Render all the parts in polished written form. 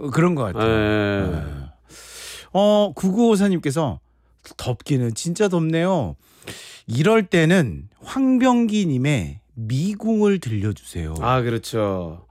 그런 것 같아요. 9954님께서 덥기는 진짜 덥네요. 이럴 때는 황병기님의 미궁을 들려주세요. 아 그렇죠.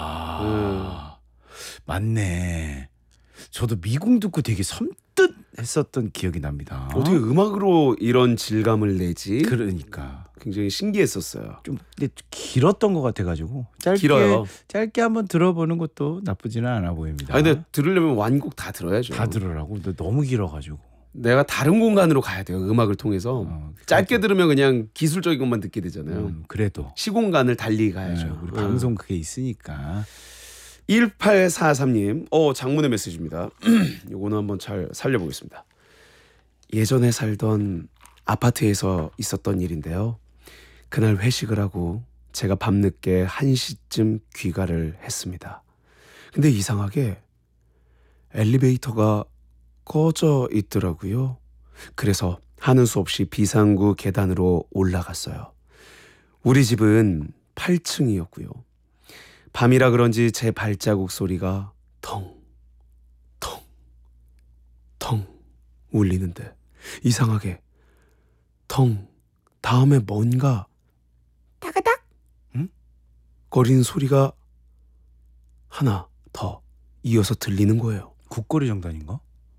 맞네. 저도 미궁 듣고 되게 섬뜩했었던 기억이 납니다. 어떻게 음악으로 이런 질감을 내지? 그러니까 굉장히 신기했었어요. 좀 근데 길었던 것 같아가지고 길어요. 짧게 한번 들어보는 것도 나쁘지는 않아 보입니다. 아 근데 들으려면 완곡 다 들어야죠. 다 들으라고. 근데 너무 길어가지고. 내가 다른 공간으로 가야 돼요. 음악을 통해서. 짧게 들으면 그냥 기술적인 것만 듣게 되잖아요. 그래도 시공간을 달리 가야죠. 우리 방송 그게 있으니까. 1843님, 장문의 메시지입니다. 요거는 한번 잘 살려보겠습니다. 예전에 살던 아파트에서 있었던 일인데요. 그날 회식을 하고 제가 밤늦게 1시쯤 귀가를 했습니다. 근데 이상하게 엘리베이터가 꺼져 있더라고요. 그래서 하는 수 없이 비상구 계단으로 올라갔어요. 우리 집은 8층이었고요. 밤이라 그런지 제 발자국 소리가 텅, 텅, 텅 울리는데 이상하게 텅 다음에 뭔가 따가닥 거리는 소리가 하나 더 이어서 들리는 거예요. 국거리 정단인가?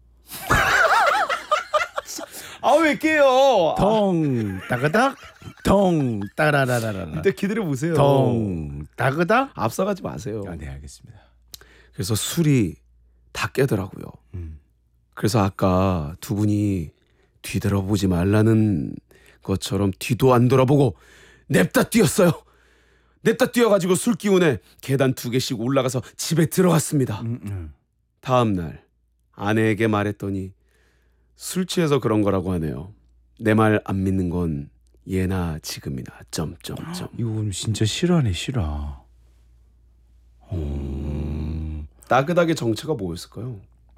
아 왜 깨요? 덩 따그닥 덩 따라라라라. 근데 기다려 보세요. 덩 따그닥. 앞서가지 마세요. 네 알겠습니다. 그래서 술이 다 깨더라고요. 그래서 아까 두 분이 뒤돌아보지 말라는 것처럼 뒤도 안 돌아보고 냅다 뛰었어요. 냅다 뛰어가지고 술 기운에 계단 2개씩 올라가서 집에 들어갔습니다. 다음 날 아내에게 말했더니 술 취해서 그런 거라고 하네요. 내 말 안 믿는 건 예나 지금이나 점점점. 이거 진짜 실화네 실화. 따그닥의 정체가 뭐였을까요?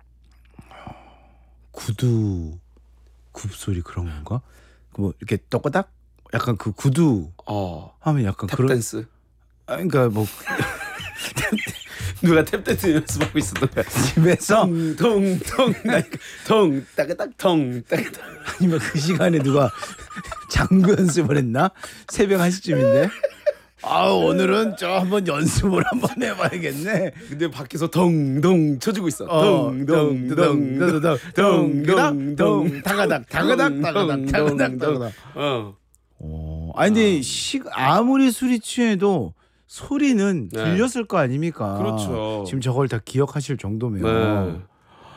구두 굽소리 그런 건가? 뭐 이렇게 떠거닥 약간 그 구두 하면 약간 그런 탭댄스. 그러니까 뭐 누가 탭댄스 연습하고 있었던 거야. 집에서 통 따그닥 통 따그닥. 아니면 그 시간에 누가 장구 연습을 했나? 새벽 1시쯤인데. 오늘은 저 한번 연습을 한번 해봐야겠네. 근데 밖에서 덩덩 쳐주고 있어. 덩덩덩덩덩덩덩 다가닥 다가닥. 아니 근데 아무리 술이 취해도 소리는 들렸을 거 아닙니까? 그렇죠. 지금 저걸 다 기억하실 정도면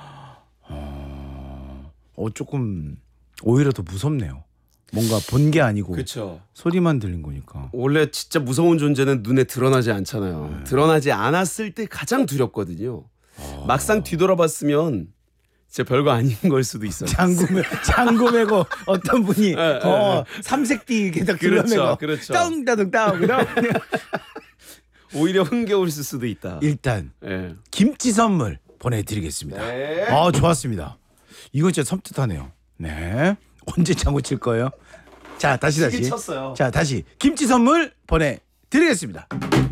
조금 오히려 더 무섭네요. 뭔가 본 게 아니고 그렇죠. 소리만 들린 거니까. 원래 진짜 무서운 존재는 눈에 드러나지 않잖아요. 드러나지 않았을 때 가장 두렵거든요. 막상 뒤돌아봤으면 진짜 별거 아닌 걸 수도 있어요. 장구 메고 어떤 분이 삼색띠 게딱 둘러매고 떵따둥 그럼 오히려 흥겨울 수도 있다. 일단 김치 선물 보내드리겠습니다. 네. 좋았습니다. 이건 진짜 섬뜩하네요. 네. 언제 장구 칠 거예요? 자 다시 쳤어요. 자 다시 김치 선물 보내드리겠습니다.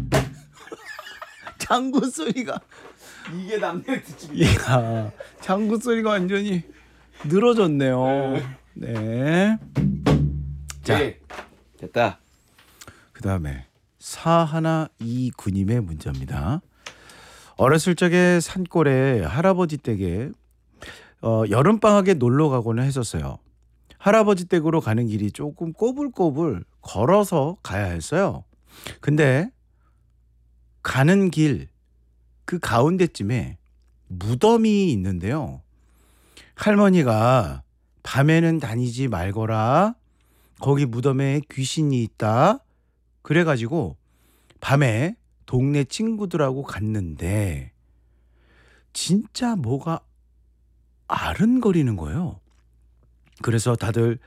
장구 소리가 이게 남의 특집이야. 이야, 장구 소리가 완전히 늘어졌네요. 네. 자 됐다. 그 다음에 4129님의 문자입니다. 어렸을 적에 산골에 할아버지 댁에 여름방학에 놀러 가고는 했었어요. 할아버지 댁으로 가는 길이 조금 꼬불꼬불 걸어서 가야 했어요. 근데 가는 길 그 가운데쯤에 무덤이 있는데요. 할머니가 밤에는 다니지 말거라. 거기 무덤에 귀신이 있다. 그래가지고 밤에 동네 친구들하고 갔는데 진짜 뭐가 아른거리는 거예요. 그래서 다들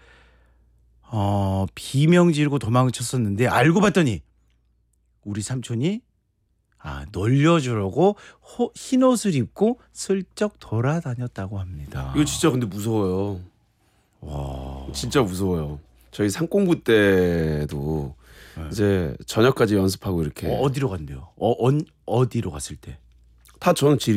비명 지르고 도망쳤었는데 알고 봤더니 우리 삼촌이 놀려주려고 흰 옷을 입고 슬쩍 돌아다녔다고 합니다. 이거 진짜 근데 무서워요. 와, 진짜 무서워요. 저희 산공부 때도 이제 저녁까지 연습하고 이렇게 어디로 간대요? 어디로 갔을 때? 다 저는